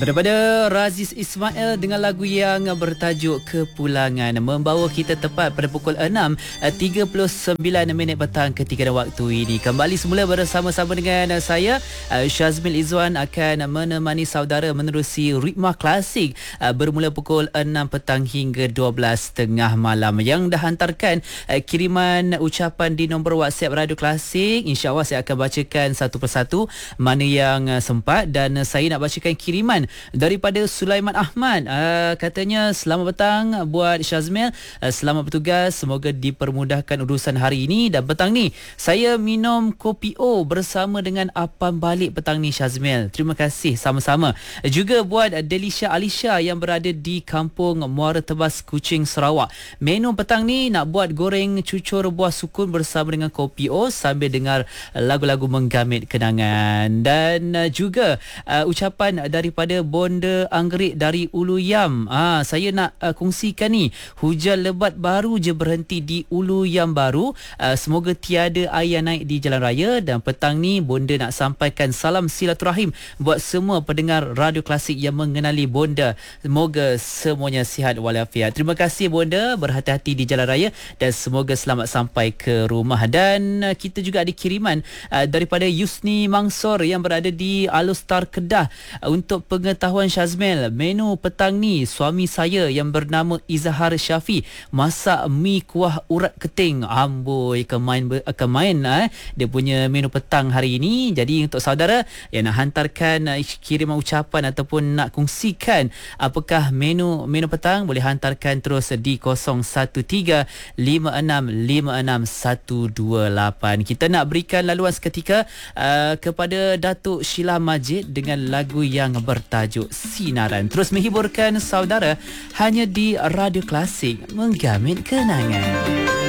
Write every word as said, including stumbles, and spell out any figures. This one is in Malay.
Daripada Raziz Ismail dengan lagu yang bertajuk Kepulangan, membawa kita tepat pada pukul enam tiga puluh sembilan minit petang ketika dan waktu ini. Kembali semula bersama-sama dengan saya Syazmil Izzuan akan menemani saudara menerusi ritma klasik bermula pukul enam petang hingga dua belas tiga puluh malam. Yang dah hantarkan kiriman ucapan di nombor WhatsApp Radio Klasik, insya-Allah saya akan bacakan satu persatu mana yang sempat, dan saya nak bacakan kiriman daripada Sulaiman Ahmad. Uh, katanya selamat petang buat Syazmil, uh, selamat bertugas, semoga dipermudahkan urusan hari ini. Dan petang ni saya minum kopi O bersama dengan apam balik petang ni Syazmil. Terima kasih sama-sama. Juga buat Delisha Alisha yang berada di kampung Muara Tebas, Kuching, Sarawak. Menu petang ni nak buat goreng cucur buah sukun bersama dengan kopi O sambil dengar lagu-lagu menggamit kenangan. Dan uh, juga uh, ucapan daripada Bonda Anggerik dari Ulu Yam. Ah, saya nak uh, kongsikan ni, hujan lebat baru je berhenti di Ulu Yam baru. Uh, semoga tiada air yang naik di jalan raya. Dan petang ni Bonda nak sampaikan salam silaturahim buat semua pendengar Radio Klasik yang mengenali Bonda. Semoga semuanya sihat walafiat. Terima kasih Bonda, berhati-hati di jalan raya dan semoga selamat sampai ke rumah. Dan uh, kita juga ada kiriman uh, daripada Yusni Mangsor yang berada di Alustar, Kedah. Uh, untuk pengetahuan Syazmil, menu petang ni suami saya yang bernama Izahar Syafi masak mi kuah urat keting. Amboi, kemain kemain eh dia punya menu petang hari ini. Jadi untuk saudara yang nak hantarkan uh, kiriman ucapan ataupun nak kongsikan apakah menu menu petang, boleh hantarkan terus di kosong satu tiga lima enam lima enam satu dua lapan. Kita nak berikan laluan seketika uh, kepada Datuk Sheila Majid dengan lagu yang bertajuk Sinaran. Terus menghiburkan saudara hanya di Radio Klasik, menggamit kenangan.